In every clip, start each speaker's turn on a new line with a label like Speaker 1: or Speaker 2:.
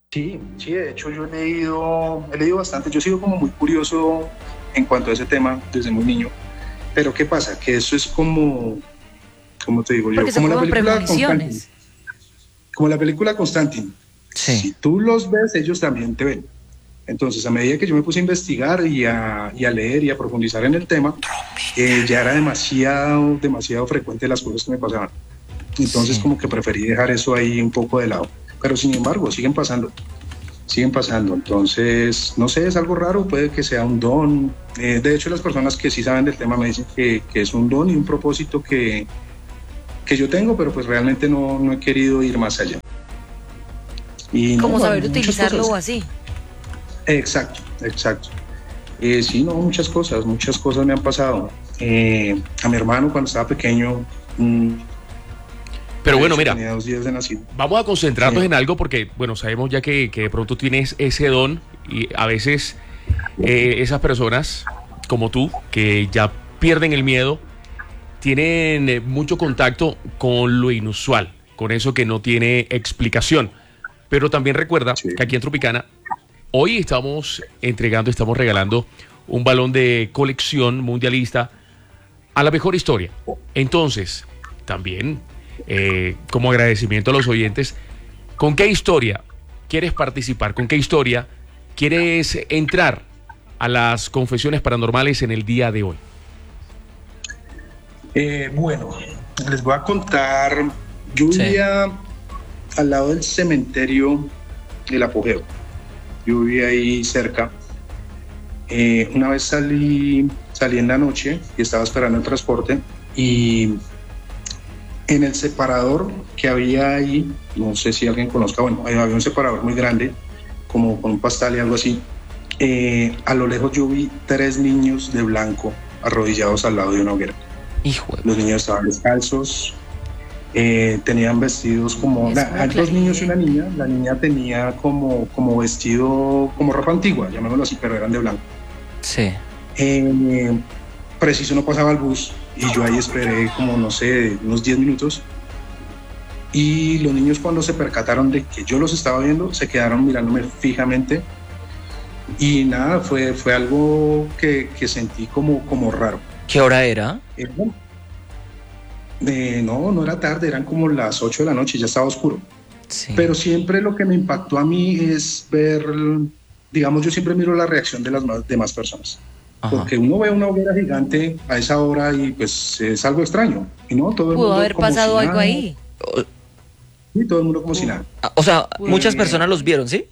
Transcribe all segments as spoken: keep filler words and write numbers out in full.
Speaker 1: Sí, sí, de hecho yo he leído, he leído bastante, yo he sido como muy curioso en cuanto a ese tema desde muy niño, pero ¿qué pasa? Que eso es como, como te digo yo,
Speaker 2: Porque son
Speaker 1: como la
Speaker 2: como
Speaker 1: película Constantine,
Speaker 2: premoniciones.
Speaker 1: como la película Constantine,
Speaker 3: Sí.
Speaker 1: si tú los ves, ellos también te ven. Entonces, a medida que yo me puse a investigar y a, y a leer y a profundizar en el tema, eh, ya era demasiado, demasiado frecuente las cosas que me pasaban. Entonces,
Speaker 3: Sí.
Speaker 1: como que preferí dejar eso ahí un poco de lado. Pero sin embargo, siguen pasando. Siguen pasando, entonces, no sé, es algo raro, puede que sea un don. Eh, de hecho, las personas que sí saben del tema me dicen que, que es un don y un propósito que, que yo tengo, pero pues realmente no, no he querido ir más allá. Y no,
Speaker 2: Como
Speaker 1: bueno,
Speaker 2: saber
Speaker 1: muchas
Speaker 2: utilizarlo o
Speaker 1: cosas.
Speaker 2: así.
Speaker 1: Exacto, exacto. Eh, sí, no, muchas cosas, muchas cosas me han pasado. Eh, a mi hermano cuando estaba pequeño, mmm,
Speaker 4: Pero
Speaker 1: de
Speaker 4: bueno,
Speaker 1: hecho
Speaker 4: mira,
Speaker 1: tenía dos días de nacido.
Speaker 4: vamos a concentrarnos
Speaker 1: Sí.
Speaker 4: en algo porque, bueno, sabemos ya que, que de pronto tienes ese don y a veces eh, esas personas como tú, que ya pierden el miedo, tienen eh, mucho contacto con lo inusual, con eso que no tiene explicación. Pero también recuerda
Speaker 1: Sí.
Speaker 4: que aquí en Tropicana, hoy estamos entregando, estamos regalando un balón de colección mundialista a la mejor historia. Entonces, también, eh, como agradecimiento a los oyentes, ¿con qué historia quieres participar? ¿Con qué historia quieres entrar a las confesiones paranormales en el día de hoy?
Speaker 1: Eh, bueno, les voy a contar, yo
Speaker 3: Sí.
Speaker 1: vivía al lado del cementerio del Apogeo, yo vivía ahí cerca. Eh, una vez salí, salí en la noche y estaba esperando el transporte y en el separador que había ahí, no sé si alguien conozca, bueno, había un separador muy grande, como con un pastel y algo así. Eh, a lo lejos yo vi tres niños de blanco arrodillados al lado de una hoguera.
Speaker 3: Hijo de...
Speaker 1: Los niños estaban descalzos, eh, tenían vestidos como...
Speaker 2: Es
Speaker 1: la-
Speaker 2: como
Speaker 1: hay dos niños y una
Speaker 2: clarividente.
Speaker 1: niña. La niña tenía como, como vestido, como ropa antigua, llamémoslo así, pero eran de blanco.
Speaker 3: Sí.
Speaker 1: Eh, preciso no pasaba el bus y yo ahí esperé como, no sé, unos diez minutos. Y los niños cuando se percataron de que yo los estaba viendo, se quedaron mirándome fijamente. Y nada, fue, fue algo que, que sentí como, como raro.
Speaker 3: ¿Qué hora era?
Speaker 1: Eh, bueno, eh, no, no era tarde, eran como las ocho de la noche, ya estaba oscuro.
Speaker 3: Sí.
Speaker 1: Pero siempre lo que me impactó a mí es ver, digamos, yo siempre miro la reacción de las más- demás personas.
Speaker 3: Ajá.
Speaker 1: Porque uno ve una hoguera gigante a esa hora y pues es algo extraño. Y no, todo el
Speaker 2: Pudo
Speaker 1: mundo
Speaker 2: haber
Speaker 1: como
Speaker 2: pasado
Speaker 1: si
Speaker 2: algo
Speaker 1: nada,
Speaker 2: ahí.
Speaker 3: O,
Speaker 1: y todo el mundo como si nada.
Speaker 3: ah, o sea,
Speaker 2: Uy.
Speaker 3: muchas personas los vieron, ¿sí?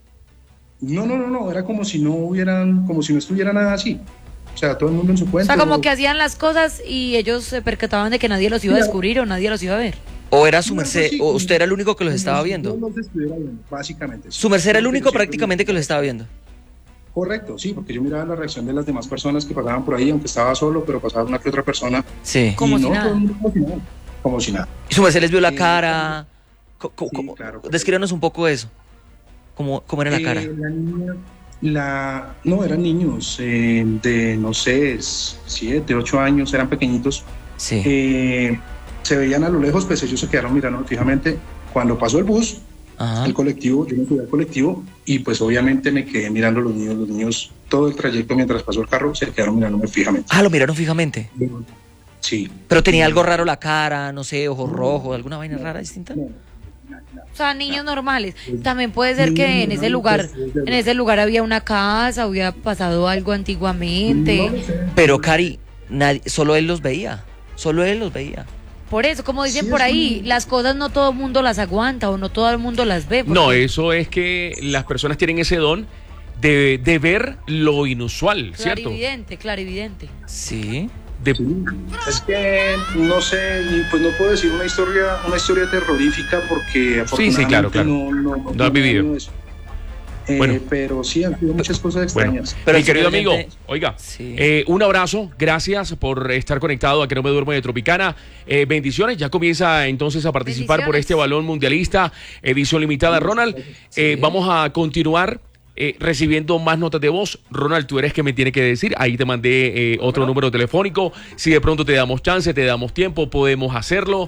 Speaker 1: No, no, no, no, era como si no hubieran, como si no estuviera nada así. O sea, todo el mundo en su
Speaker 2: O
Speaker 1: cuento.
Speaker 2: sea, como que hacían las cosas y ellos se percataban de que nadie los iba a
Speaker 1: Mira.
Speaker 2: descubrir o nadie los iba a ver.
Speaker 3: ¿O era su
Speaker 1: No,
Speaker 3: merced?
Speaker 1: sí,
Speaker 3: ¿O
Speaker 1: como-
Speaker 3: usted era el único que los
Speaker 1: como
Speaker 3: estaba
Speaker 1: si
Speaker 3: viendo?
Speaker 1: yo los estuviera viendo, básicamente. sí.
Speaker 3: Su merced era el
Speaker 1: Porque
Speaker 3: único
Speaker 1: yo siempre-
Speaker 3: prácticamente que los estaba viendo.
Speaker 1: Correcto, sí, porque yo miraba la reacción de las demás personas que pasaban por ahí, aunque estaba solo, pero pasaba una que otra persona.
Speaker 3: Sí.
Speaker 2: Como
Speaker 1: y
Speaker 2: si
Speaker 1: no,
Speaker 2: nada.
Speaker 1: todo el mundo como si nada. Como si nada.
Speaker 3: ¿Y su merced les vio la
Speaker 1: Eh,
Speaker 3: cara? Co- co-
Speaker 1: sí,
Speaker 3: co-
Speaker 1: claro.
Speaker 3: Descríbanos un poco eso. ¿Cómo, cómo era la
Speaker 1: Eh,
Speaker 3: cara?
Speaker 1: La niña, la, no, eran niños eh, de, no sé, siete, ocho años, eran pequeñitos.
Speaker 3: Sí.
Speaker 1: Eh, se veían a lo lejos, pues ellos se quedaron mirando fijamente. Cuando pasó el bus,
Speaker 3: Ajá.
Speaker 1: el colectivo, yo me subí al colectivo y pues obviamente me quedé mirando a los niños. Los niños, todo el trayecto mientras pasó el carro, se quedaron mirándome fijamente.
Speaker 3: Ah, lo miraron fijamente.
Speaker 1: Sí.
Speaker 3: Pero tenía algo raro la cara, no sé, ojos rojos, alguna vaina rara distinta.
Speaker 1: No,
Speaker 2: O sea, niños normales. También puede ser que
Speaker 1: Niños
Speaker 2: en ese
Speaker 1: normales,
Speaker 2: lugar,
Speaker 1: pues, desde
Speaker 2: en ese lugar había una casa, había pasado algo
Speaker 1: No
Speaker 2: antiguamente.
Speaker 1: lo sé.
Speaker 3: Pero Cari, nadie, solo él los veía. Solo él los veía.
Speaker 2: Por eso, como dicen
Speaker 1: Sí,
Speaker 2: por
Speaker 1: es
Speaker 2: ahí,
Speaker 1: un-
Speaker 2: las cosas no todo el mundo las aguanta o no todo el mundo las ve.
Speaker 4: No,
Speaker 2: porque-
Speaker 4: eso es que las personas tienen ese don de, de ver lo inusual, ¿cierto?
Speaker 2: Clarividente, clarividente.
Speaker 3: Sí.
Speaker 4: De-
Speaker 1: Sí, es que no sé, y pues no puedo decir una historia, una historia terrorífica porque
Speaker 4: Sí, sí, claro,
Speaker 1: afortunadamente
Speaker 4: claro.
Speaker 1: no, no, no,
Speaker 4: No has
Speaker 1: he
Speaker 4: vivido.
Speaker 1: tenido eso. Eh,
Speaker 4: Bueno.
Speaker 1: pero sí han sido muchas cosas
Speaker 4: Bueno,
Speaker 1: extrañas.
Speaker 3: Pero
Speaker 4: mi
Speaker 3: el
Speaker 4: querido
Speaker 3: señor
Speaker 4: amigo,
Speaker 3: oyente-
Speaker 4: oiga,
Speaker 3: Sí.
Speaker 4: eh, un abrazo, gracias por estar conectado a Que No Me Duermo de Tropicana. Eh, bendiciones, ya comienza entonces a participar por
Speaker 2: Bendiciones.
Speaker 4: este balón mundialista, edición limitada. Ronald, eh,
Speaker 3: Sí.
Speaker 4: vamos a continuar eh, recibiendo más notas de voz. Ronald, tú eres que me tiene que decir, ahí te mandé eh, otro número telefónico. Si de pronto te damos chance, te damos tiempo, podemos hacerlo.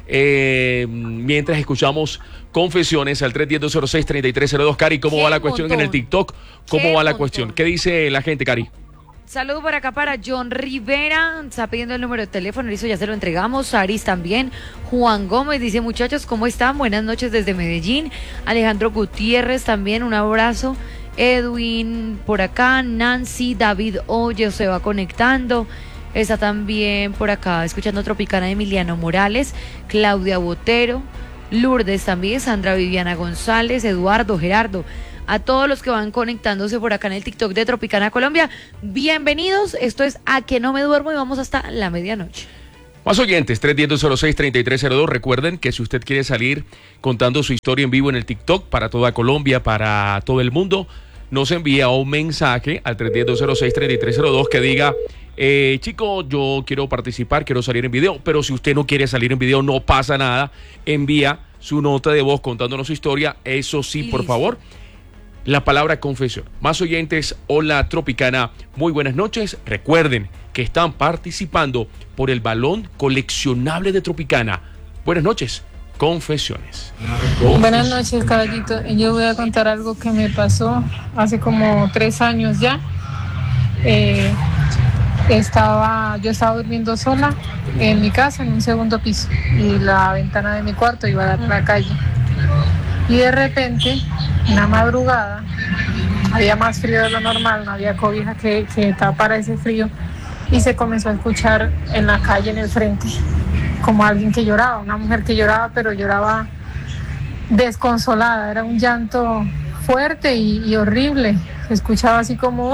Speaker 4: eh, mientras escuchamos confesiones al tres uno cero, dos cero seis, tres tres cero dos. Cari, ¿cómo
Speaker 2: ¡Qué
Speaker 4: va la cuestión
Speaker 2: montón!
Speaker 4: en el TikTok? ¿Cómo
Speaker 2: ¡Qué
Speaker 4: va la
Speaker 2: montón!
Speaker 4: cuestión? ¿Qué dice la gente, Cari?
Speaker 2: Saludo por acá para John Rivera, está pidiendo el número de teléfono, eso ya se lo entregamos. Saris también. Juan Gómez dice, muchachos, ¿cómo están? Buenas noches desde Medellín. Alejandro Gutiérrez también, un abrazo. Edwin por acá, Nancy, David Oye se va conectando. Está también por acá escuchando Tropicana, Emiliano Morales, Claudia Botero, Lourdes también, Sandra Viviana González, Eduardo, Gerardo. A todos los que van conectándose por acá en el TikTok de Tropicana Colombia, bienvenidos. Esto es A Que No Me Duermo y vamos hasta la medianoche.
Speaker 4: Más oyentes, tres uno cero, dos cero seis, tres tres cero dos. Recuerden que si usted quiere salir contando su historia en vivo en el TikTok para toda Colombia, para todo el mundo, nos envía un mensaje al tres uno cero, dos cero seis, tres tres cero dos que diga, eh, chico, yo quiero participar, quiero salir en video, pero si usted no quiere salir en video, no pasa nada, envía su nota de voz contándonos su historia, eso sí, por favor, la palabra confesión. Más oyentes, hola Tropicana, muy buenas noches, recuerden que están participando por el balón coleccionable de Tropicana. Buenas noches. Confesiones.
Speaker 5: Buenas noches, caballito. Yo voy a contar algo que me pasó hace como tres años ya. Eh, estaba, yo estaba durmiendo sola en mi casa, en un segundo piso, y la ventana de mi cuarto iba a dar a la calle. Y de repente, una madrugada, había más frío de lo normal, no había cobija que, que tapara ese frío, y se comenzó a escuchar en la calle, en el frente, como alguien que lloraba, una mujer que lloraba, pero lloraba desconsolada, era un llanto fuerte y, y horrible, se escuchaba así como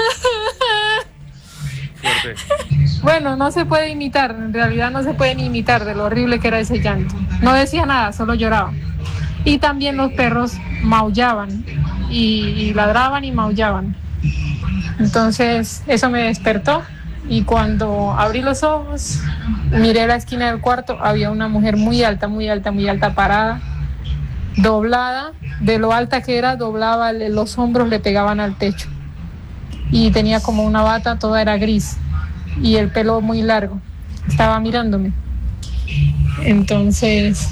Speaker 4: Fuerte.
Speaker 5: Bueno, no se puede imitar, en realidad no se puede ni imitar de lo horrible que era ese llanto, no decía nada, solo lloraba. Y también los perros maullaban y, y ladraban y maullaban. Entonces eso me despertó. Y cuando abrí los ojos, miré la esquina del cuarto, había una mujer muy alta, muy alta, muy alta, parada, doblada, de lo alta que era, doblaba, los hombros le pegaban al techo. Y tenía como una bata, toda era gris, y el pelo muy largo, estaba mirándome. Entonces,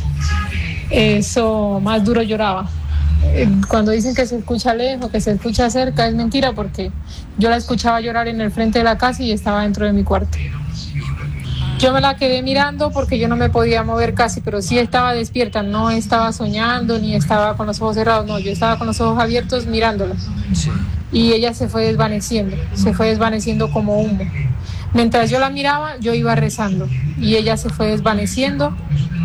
Speaker 5: eso más duro lloraba. Cuando dicen que se escucha lejos, que se escucha cerca, es mentira porque yo la escuchaba llorar en el frente de la casa y estaba dentro de mi cuarto. Yo me la quedé mirando porque yo no me podía mover casi, pero sí estaba despierta, no estaba soñando ni estaba con los ojos cerrados, no, yo estaba con los ojos abiertos mirándola. Sí. Y ella se fue desvaneciendo, se fue desvaneciendo como humo. Mientras yo la miraba, yo iba rezando y ella se fue desvaneciendo.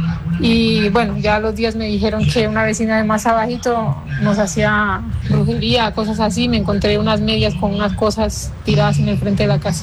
Speaker 5: Y bueno, ya los días me dijeron que una vecina de más abajito nos hacía brujería, cosas así. Me encontré unas medias con unas cosas tiradas en el frente de la casa.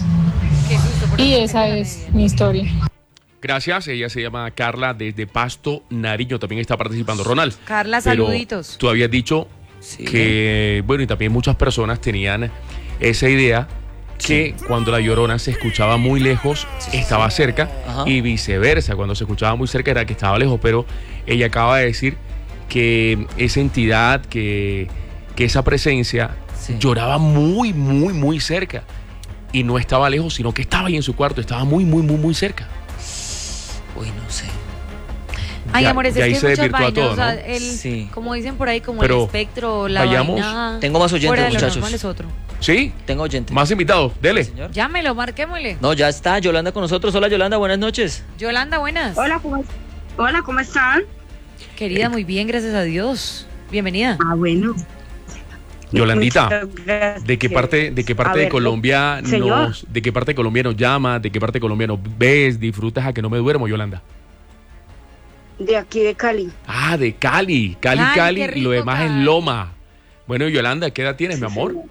Speaker 5: Y esa es mi historia.
Speaker 4: Gracias, ella se llama Carla desde Pasto, Nariño, también está participando. Ronald.
Speaker 2: Carla,
Speaker 4: pero
Speaker 2: saluditos.
Speaker 4: Tú habías dicho sí. que, bueno, y también muchas personas tenían esa idea que sí. cuando la Llorona se escuchaba muy lejos, sí, estaba cerca, ajá. y viceversa, cuando se escuchaba muy cerca era que estaba lejos, pero ella acaba de decir que esa entidad, que, que esa presencia sí. lloraba muy, muy, muy cerca, y no estaba lejos, sino que estaba ahí en su cuarto, estaba muy, muy, muy, muy cerca.
Speaker 3: Uy, no sé.
Speaker 2: Ay,
Speaker 4: ya,
Speaker 2: amores,
Speaker 4: ya
Speaker 2: es que hay muchas vainas,
Speaker 4: todo,
Speaker 2: o sea,
Speaker 4: ¿no?
Speaker 2: el,
Speaker 3: sí.
Speaker 2: como dicen por ahí, como
Speaker 4: pero
Speaker 2: el espectro, la
Speaker 4: vayamos.
Speaker 2: vaina.
Speaker 3: Tengo más oyentes,
Speaker 2: fuera de lo
Speaker 3: muchachos.
Speaker 2: normal es otro.
Speaker 4: ¿Sí?
Speaker 3: Tengo oyentes.
Speaker 4: Más invitados, dele.
Speaker 3: Sí, señor.
Speaker 2: Llámelo, marquémosle.
Speaker 3: No, ya está Yolanda con nosotros. Hola, Yolanda, buenas noches.
Speaker 2: Yolanda, buenas.
Speaker 6: Hola, ¿cómo, hola, ¿cómo están?
Speaker 2: Querida, muy bien, gracias a Dios. Bienvenida.
Speaker 6: Ah, bueno.
Speaker 4: Yolandita, ¿de qué parte, de qué parte
Speaker 6: ver,
Speaker 4: de Colombia
Speaker 6: señor.
Speaker 4: nos, de qué parte de Colombia nos llamas, de qué parte de Colombia nos ves, disfrutas a que no me duermo, Yolanda?
Speaker 6: De aquí de Cali.
Speaker 4: Ah, de Cali, Cali,
Speaker 2: Ay,
Speaker 4: Cali,
Speaker 2: qué rico,
Speaker 4: y lo demás
Speaker 2: Cali.
Speaker 4: es Loma. Bueno, Yolanda, ¿qué edad tienes,
Speaker 6: Sí,
Speaker 4: mi amor?
Speaker 6: señor.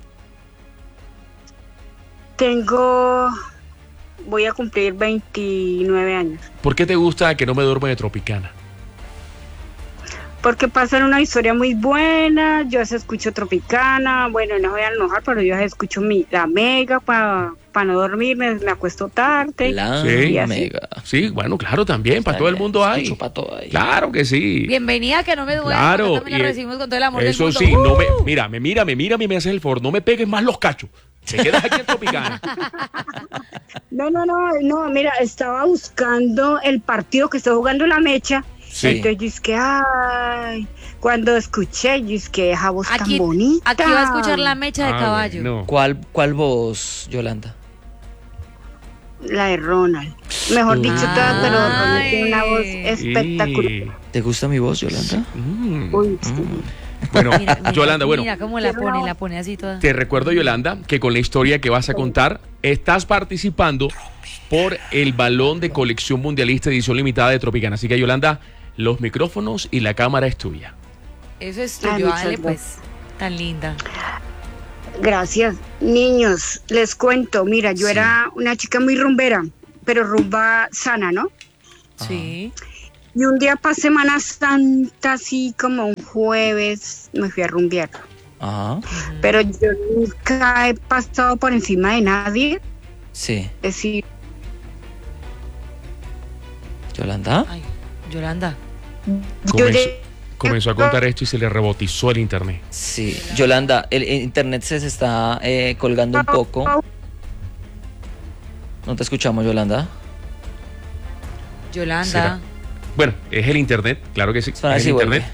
Speaker 6: Tengo, voy a cumplir veintinueve años.
Speaker 4: ¿Por qué te gusta que no me duermo de Tropicana?
Speaker 6: Porque pasan una historia muy buena, yo se escucho Tropicana, bueno, no voy a enojar, pero yo se escucho mi, la mega para pa no dormir, me, me acuesto tarde.
Speaker 3: La
Speaker 4: Sí.
Speaker 3: mega.
Speaker 4: Sí, bueno, claro, también, para todo el mundo hay.
Speaker 3: Escucho pa' todo ahí.
Speaker 4: Claro que sí.
Speaker 2: Bienvenida, que no me duermo.
Speaker 4: Claro,
Speaker 2: También la
Speaker 4: y
Speaker 2: recibimos con todo el amor
Speaker 4: eso
Speaker 2: del mundo.
Speaker 4: sí, no me,
Speaker 2: ¡Uh!
Speaker 4: mira, me mira, me mira, me haces el favor, no me pegues más los cachos. Te quedas aquí en Tropicana.
Speaker 6: No, no, no, no, mira, estaba buscando el partido que está jugando la Mecha.
Speaker 4: Sí.
Speaker 6: Entonces yo es que, ay, cuando escuché, yo es que esa voz
Speaker 2: Aquí,
Speaker 6: tan bonita.
Speaker 2: aquí va a escuchar la mecha de
Speaker 4: Ah,
Speaker 2: caballo.
Speaker 4: bueno.
Speaker 3: ¿Cuál, cuál voz, Yolanda?
Speaker 6: La de Ronald. Mejor dicho, todas, pero Ronald tiene una voz
Speaker 2: Ay.
Speaker 6: espectacular.
Speaker 4: Y-
Speaker 3: ¿Te gusta mi voz, Yolanda?
Speaker 4: Mm.
Speaker 6: Uy, sí.
Speaker 4: Bueno,
Speaker 2: Mira, mira,
Speaker 4: Yolanda, bueno,
Speaker 2: Mira cómo la pone, la pone así toda.
Speaker 4: te recuerdo, Yolanda, que con la historia que vas a contar, estás participando por el balón de colección mundialista edición limitada de Tropicana. Así que, Yolanda, los micrófonos y la cámara es tuya.
Speaker 2: Eso es
Speaker 6: Ay,
Speaker 2: tuyo,
Speaker 6: muchas
Speaker 2: dale pues.
Speaker 6: gracias.
Speaker 2: Tan linda.
Speaker 6: Gracias. Niños, les cuento, mira, yo
Speaker 3: Sí.
Speaker 6: era una chica muy rumbera, pero rumba sana, ¿no?
Speaker 2: Sí.
Speaker 6: Y un día para Semana Santa, así como un jueves, me fui a rumbear.
Speaker 3: Ajá,
Speaker 6: Pero yo nunca he pasado por encima de nadie.
Speaker 3: sí.
Speaker 6: Es decir,
Speaker 3: ¿Yolanda?
Speaker 2: Ay, Yolanda.
Speaker 6: yo
Speaker 4: Comenzó,
Speaker 6: de-
Speaker 4: comenzó a contar esto y se le rebotizó el internet.
Speaker 3: Sí. Yolanda, el el internet se se está eh, colgando un poco. No te escuchamos, Yolanda.
Speaker 2: Yolanda.
Speaker 4: ¿Será? Bueno, es el internet, claro que sí.
Speaker 3: Espera, a ver
Speaker 4: Es
Speaker 3: si
Speaker 4: el
Speaker 3: vuelve.
Speaker 4: internet.